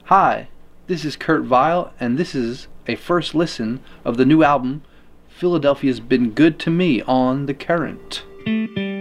Hi, this is Kurt Vile, and this is a first listen of the new album, Philadelphia's Been Good to Me, on The Current.